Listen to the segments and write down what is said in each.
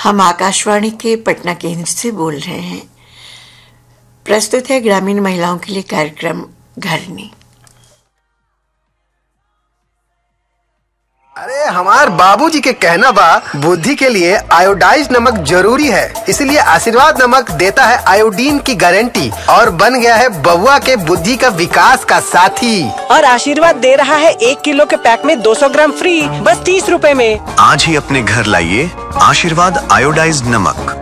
हम आकाशवाणी के पटना केंद्र से बोल रहे हैं। प्रस्तुत है ग्रामीण महिलाओं के लिए कार्यक्रम घरनी। अरे हमार बाबूजी के कहना बा बुद्धि के लिए आयोडाइज नमक जरूरी है, इसलिए आशीर्वाद नमक देता है आयोडीन की गारंटी और बन गया है बबुआ के बुद्धि का विकास का साथी। और आशीर्वाद दे रहा है 1 किलो के पैक में 200 ग्राम फ्री, बस 30 रुपए में। आज ही अपने घर लाइए आशीर्वाद आयोडाइज नमक।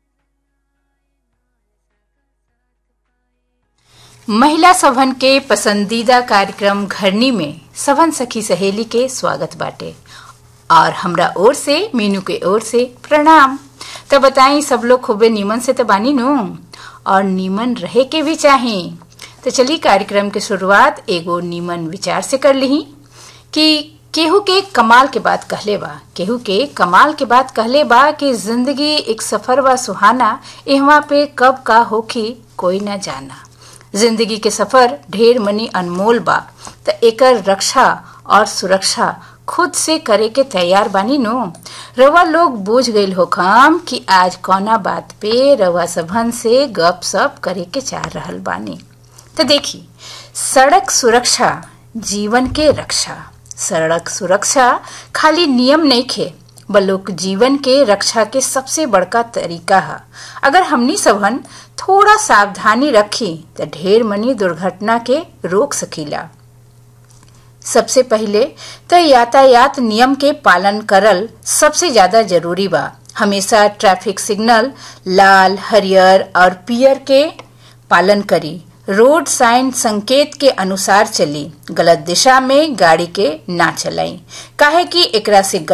महिला सभन के पसंदीदा कार्यक्रम घरनी में सभन सखी सहेली के स्वागत बाटे और हमरा ओर से मीनू के ओर से प्रणाम। तो बताई सब लोग खूबे नीमन से तो बानी नो और नीमन रहे के भी चाहे। तो चली कार्यक्रम के शुरुआत एगो नीमन विचार से कर ली कि केहू के कमाल के बात कहले बा, केहू के कमाल के बात कहले बा कि जिंदगी एक सफर बा सुहाना, इहवा पे कब का होखी कोई न जाना। जिंदगी के सफर ढेर मनी अनमोल बा, तो एकर रक्षा और सुरक्षा खुद से करे के तैयार बानी नो। रवा लोग बूझ गईल हो काम कि आज कौना बात पे रवा सभन से गप सप करे के चाह रहल बानी। तो देखी, सड़क सुरक्षा जीवन के रक्षा। सड़क सुरक्षा खाली नियम नहीं खे बल्कि जीवन के रक्षा के सबसे बड़का तरीका है। अगर हमनी सबन थोड़ा सावधानी रखी तो ढेर मनी दुर्घटना के रोक सकीला। सबसे पहले तो यातायात नियम के पालन करल सबसे ज्यादा जरूरी बा। हमेशा ट्रैफिक सिग्नल लाल, हरियर और पीयर के पालन करी। रोड साइन संकेत के अनुसार चली। गलत दिशा में गाड़ी के ना चलाई, काहे कि एकरा से